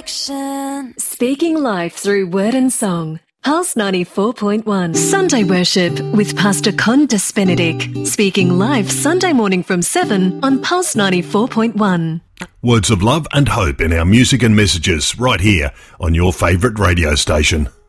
connection. Speaking life through word and song. Pulse 94.1. Sunday Worship with Pastor Condas Benedict. Speaking live Sunday morning from 7 on Pulse 94.1. Words of love and hope in our music and messages right here on your favourite radio station.